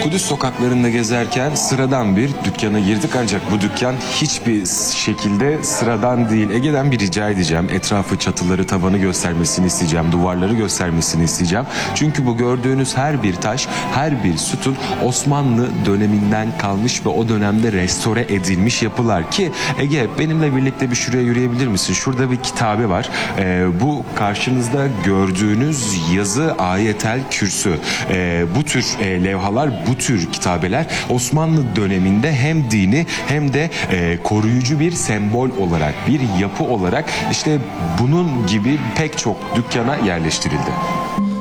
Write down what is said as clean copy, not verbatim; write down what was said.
Kudüs sokaklarında gezerken sıradan bir dükkana girdik, ancak bu dükkan hiçbir şekilde sıradan değil. Ege'den bir rica edeceğim. Etrafı, çatıları, tavanı göstermesini isteyeceğim. Duvarları göstermesini isteyeceğim. Çünkü bu gördüğünüz her bir taş, her bir sütun Osmanlı döneminden kalmış ve o dönemde restore edilmiş yapılar. Ki Ege, benimle birlikte bir şuraya yürüyebilir misin? Şurada bir kitabe var. Bu karşınızda gördüğünüz yazı Ayetel Kürsü. Bu tür levhalar, bu tür kitabeler Osmanlı döneminde hem dini hem de koruyucu bir sembol olarak, bir yapı olarak işte bunun gibi pek çok dükkana yerleştirildi.